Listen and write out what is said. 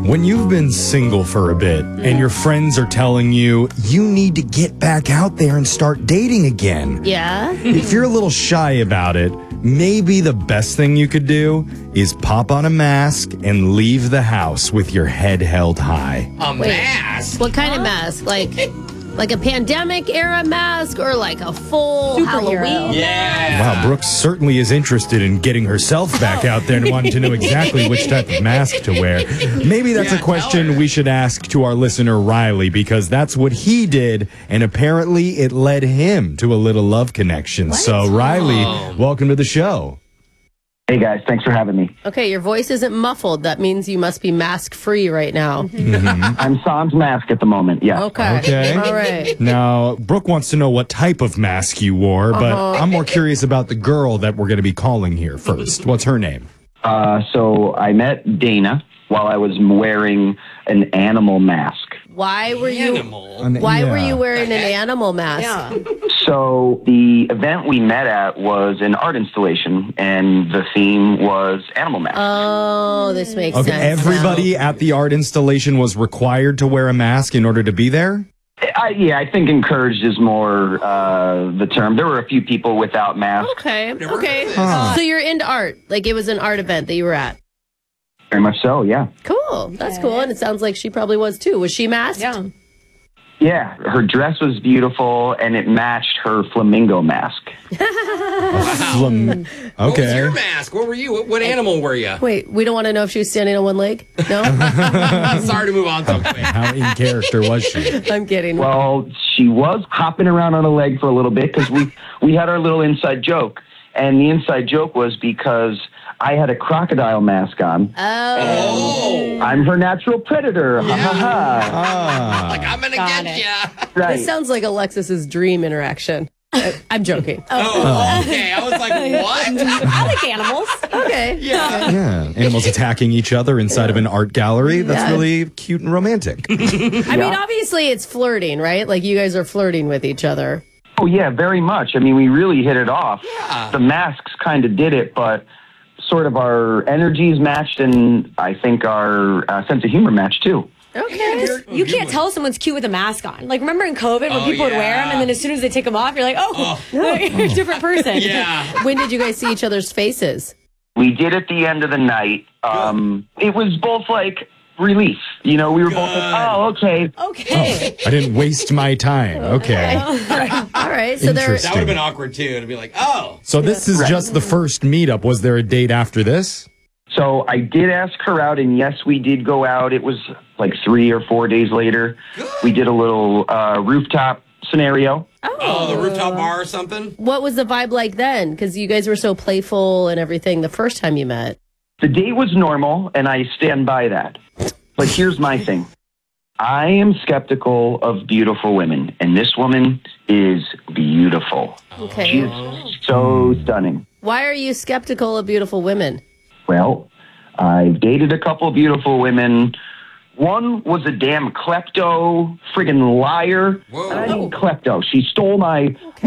When you've been single for a bit and your friends are telling you you need to get back out there and start dating again. Yeah? If you're a little shy about it, maybe the best thing you could do is pop on a mask and leave the house with your head held high. A mask? What kind of mask? Like a pandemic era mask or like a full Halloween? Yeah. Wow, Brooke certainly is interested in getting herself back out there and wanting to know exactly which type of mask to wear. Maybe that's a question we should ask to our listener, Riley, because that's what he did, and apparently it led him to a little love connection. So, Riley, welcome to the show. Hey, guys. Thanks for having me. Okay, your voice isn't muffled. That means you must be mask-free right now. I'm sans mask at the moment, yeah. Okay. All right. Now, Brooke wants to know what type of mask you wore, but I'm more curious about the girl that we're going to be calling here first. What's her name? So I met Dana while I was wearing an animal mask. Why were you Yeah. wearing an animal mask? Yeah. So the event we met at was an art installation, and the theme was animal masks. Oh, this makes Okay, sense. everybody at the art installation was required to wear a mask in order to be there? I think encouraged is more the term. There were a few people without masks. Okay. Never heard of this. So you're into art. Like it was an art event that you were at. Very much so, yeah. Cool. That's cool. And it sounds like she probably was too. Was she masked? Yeah. Yeah, her dress was beautiful, and it matched her flamingo mask. What was your mask? What were you? What animal were you? Wait, we don't want to know if she was standing on one leg? No? Sorry to move on so quick. How in character was she? I'm kidding. Well, she was hopping around on a leg for a little bit because we had our little inside joke. And the inside joke was because I had a crocodile mask on. Oh. I'm her natural predator. Ha ha ha. Ah. Like, I'm going to Got get it. ya. Right. This sounds like Alexis's dream interaction. I'm joking. Oh, okay. I was like, what? I like animals. Okay. Yeah. Yeah, animals attacking each other inside of an art gallery. That's Yeah. really cute and romantic. I mean, obviously it's flirting, right? Like you guys are flirting with each other. Oh, yeah, very much. I mean, we really hit it off. Yeah. The masks kind of did it, but sort of our energies matched, and I think our sense of humor matched, too. Okay. You can't tell someone's cute with a mask on. Like, remember in COVID when Oh, people would wear them, and then as soon as they take them off, you're like, you're a different person. Yeah. When did you guys see each other's faces? We did at the end of the night. It was both like relief. You know, we were both like, oh, okay. Okay. I didn't waste my time. Okay. All right. So there. Interesting. That would have been awkward, too, to be like, oh. So this is just the first meetup. Was there a date after this? So I did ask her out, and yes, we did go out. It was like 3 or 4 days later. We did a little rooftop scenario. Oh, the rooftop bar or something? What was the vibe like then? Because you guys were so playful and everything the first time you met. The date was normal, and I stand by that. But here's my thing. I am skeptical of beautiful women, and this woman is beautiful. Okay. She is so stunning. Why are you skeptical of beautiful women? Well, I've dated a couple of beautiful women. One was a damn klepto, friggin' liar. Whoa. And I mean klepto. She stole my